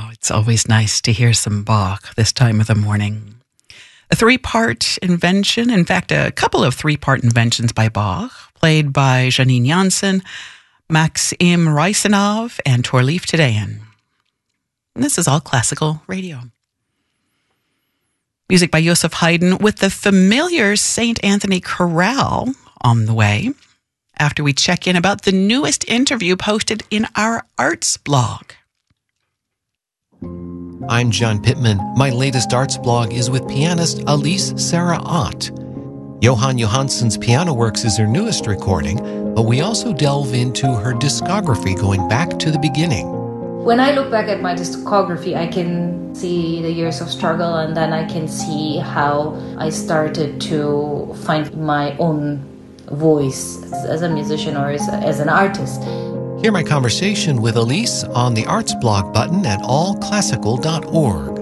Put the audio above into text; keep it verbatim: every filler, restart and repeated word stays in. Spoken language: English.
It's always nice to hear some Bach this time of the morning. A three-part invention, in fact, a couple of three-part inventions by Bach, played by Janine Jansen, Maxim Raisinov, and Torleif Tedeyan. And this is all classical radio. Music by Joseph Haydn with the familiar Saint Anthony Chorale on the way, after we check in about the newest interview posted in our arts blog. I'm John Pittman. My latest arts blog is with pianist Elise Sarah Ott. Johan Johansson's Piano Works is her newest recording, but we also delve into her discography going back to the beginning. When I look back at my discography, I can see the years of struggle, and then I can see how I started to find my own voice as a musician or as, a, as an artist. Hear my conversation with Elise on the Arts blog button at all classical dot org.